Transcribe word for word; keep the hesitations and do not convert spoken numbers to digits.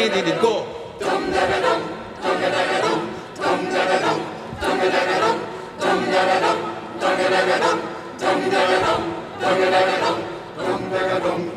ready, did it go. Dum da da dum, dum da da dum, dum da da dum, dum da da dum, dum da da dum, dum da da dum, dum da da dum, dum da da dum, dum da da dum.